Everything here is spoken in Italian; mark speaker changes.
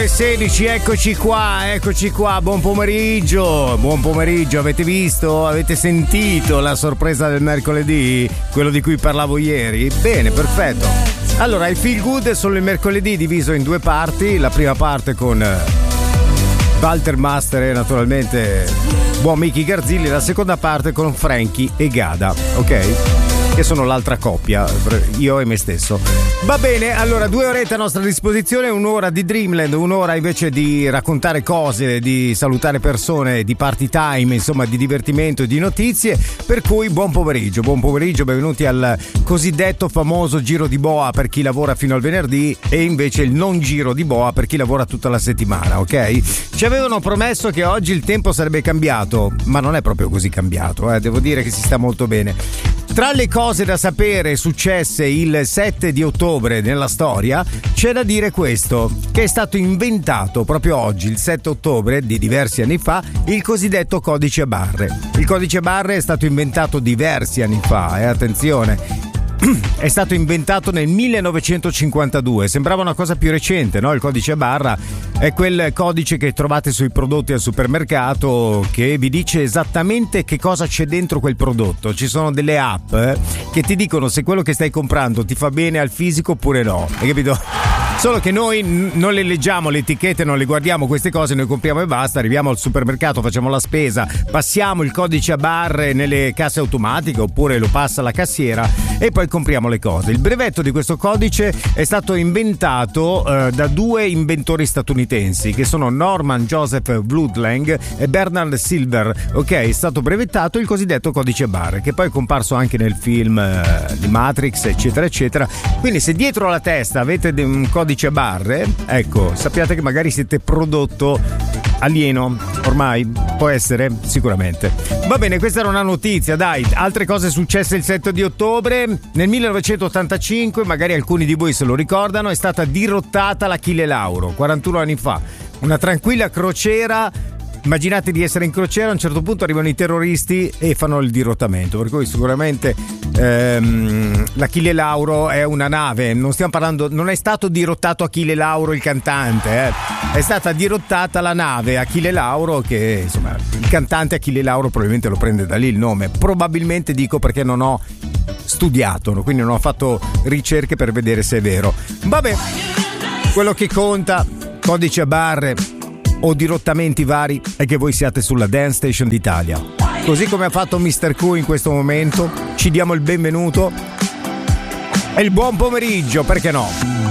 Speaker 1: ore 16, eccoci qua, buon pomeriggio, avete visto, avete sentito la sorpresa del mercoledì, quello di cui parlavo ieri? Bene, perfetto. Allora, il Feel Good solo il mercoledì diviso in due parti, la prima parte con Walter Master e naturalmente buon Michi Garzilli, la seconda parte con Frankie e Gada, ok? Che sono l'altra coppia, io e me stesso. Va bene, allora 2 orette a nostra disposizione, un'ora di Dreamland, un'ora invece di raccontare cose, di salutare persone, di party time, insomma di divertimento e di notizie, per cui buon pomeriggio, benvenuti al cosiddetto famoso giro di boa per chi lavora fino al venerdì e invece il non giro di boa per chi lavora tutta la settimana, ok? Ci avevano promesso che oggi il tempo sarebbe cambiato, ma non è proprio così cambiato, devo dire che si sta molto bene. Tra le cose da sapere successe il 7 di ottobre nella storia, c'è da dire questo, che è stato inventato proprio oggi, il 7 ottobre di diversi anni fa, il cosiddetto codice a barre. Il codice a barre è stato inventato diversi anni fa, attenzione. È stato inventato nel 1952, sembrava una cosa più recente, no? Il codice a barra è quel codice che trovate sui prodotti al supermercato che vi dice esattamente che cosa c'è dentro quel prodotto. Ci sono delle app che ti dicono se quello che stai comprando ti fa bene al fisico oppure no, hai capito? Solo che noi non le leggiamo le etichette, non le guardiamo queste cose, noi compriamo e basta, arriviamo al supermercato, facciamo la spesa, passiamo il codice a barre nelle casse automatiche oppure lo passa la cassiera e poi compriamo le cose. Il brevetto di questo codice è stato inventato da 2 inventori statunitensi che sono Norman Joseph Bloodlang e Bernard Silver, ok? È stato brevettato il cosiddetto codice a barre che poi è comparso anche nel film di Matrix eccetera eccetera, quindi se dietro la testa avete un codice a barre, ecco, sappiate che magari siete prodotto alieno, ormai può essere, sicuramente. Va bene, questa era una notizia, dai. Altre cose successe il 7 di ottobre nel 1985, magari alcuni di voi se lo ricordano, è stata dirottata l'Achille Lauro 41 anni fa, una tranquilla crociera. Immaginate di essere in crociera, a un certo punto arrivano i terroristi e fanno il dirottamento, per cui sicuramente l'Achille Lauro è una nave, non stiamo parlando, non è stato dirottato Achille Lauro il cantante, è stata dirottata la nave Achille Lauro, che insomma il cantante Achille Lauro probabilmente lo prende da lì il nome, probabilmente dico perché non ho studiato, quindi non ho fatto ricerche per vedere se è vero. Vabbè, quello che conta, codice a barre o dirottamenti vari, è che voi siate sulla Dance Station d'Italia. Così come ha fatto Mr. Q in questo momento, ci diamo il benvenuto e il buon pomeriggio, perché no?